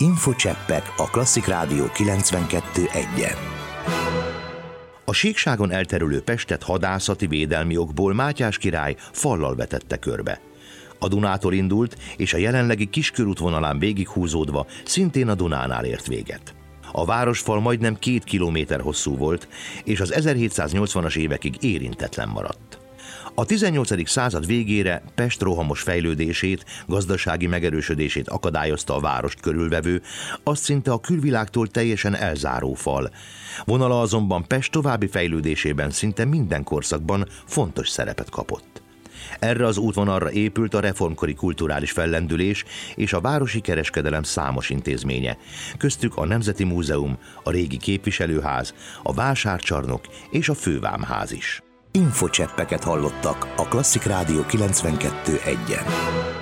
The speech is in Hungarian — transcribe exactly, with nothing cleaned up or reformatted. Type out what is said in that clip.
Infocseppek a Klasszik Rádió kilencvenkettő egyen. A síkságon elterülő Pestet hadászati védelmi okból Mátyás király fallal vetette körbe. A Dunától indult, és a jelenlegi Kiskörút vonalán végighúzódva szintén a Dunánál ért véget. A városfal majdnem két kilométer hosszú volt, és az ezerhétszáznyolcvanas évekig érintetlen maradt. A tizennyolcadik század végére Pest rohamos fejlődését, gazdasági megerősödését akadályozta a várost körülvevő, azt szinte a külvilágtól teljesen elzáró fal. Vonala azonban Pest további fejlődésében szinte minden korszakban fontos szerepet kapott. Erre az útvonalra épült a reformkori kulturális fellendülés és a városi kereskedelem számos intézménye, köztük a Nemzeti Múzeum, a régi képviselőház, a vásárcsarnok és a fővámház is. Infocseppeket hallottak a Klasszik Rádió kilencvenkettő egyen.